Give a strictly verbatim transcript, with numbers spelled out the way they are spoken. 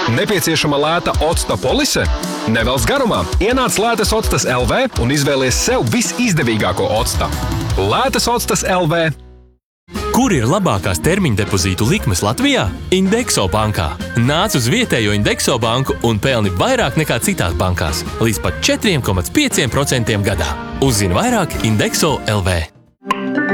Nepieciešama lēta octa polise? Nevelc garumā, ienāc Lētas Octas L V un izvēlies sev visizdevīgāko octa. Lētas Octas L V. Kur ir labākās termiņa depozītu likmes Latvijā? Indexo bankā. Nāc uz vietējo Indexo banku un pelni vairāk nekā citās bankās, līdz pat četri komats pieci procenti gadā. Uzzini vairāk Indexo L V.